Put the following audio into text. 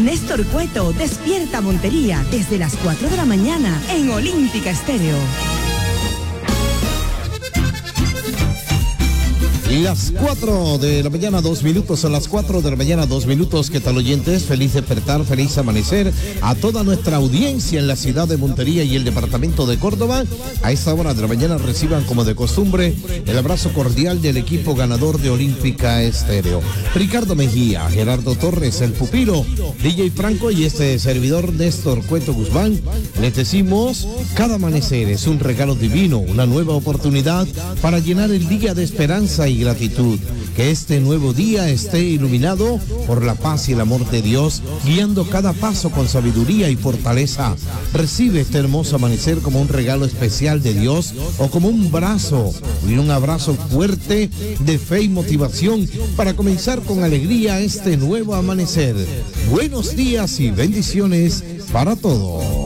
Néstor Cueto despierta Montería desde las 4 de la mañana en Olímpica Estéreo. Las 4 de la mañana, 2 minutos, a las 4 de la mañana, 2 minutos. ¿Qué tal, oyentes? Feliz despertar, feliz amanecer a toda nuestra audiencia en la ciudad de Montería y el departamento de Córdoba. A esta hora de la mañana reciban, como de costumbre, el abrazo cordial del equipo ganador de Olímpica Estéreo. Ricardo Mejía, Gerardo Torres, el pupilo, DJ Franco y este servidor Néstor Cueto Guzmán. Les decimos, cada amanecer es un regalo divino, una nueva oportunidad para llenar el día de esperanza y gratitud. Que este nuevo día esté iluminado por la paz y el amor de Dios, guiando cada paso con sabiduría y fortaleza. Recibe este hermoso amanecer como un regalo especial de Dios o como un abrazo fuerte de fe y motivación para comenzar con alegría este nuevo amanecer. Buenos días y bendiciones para todos.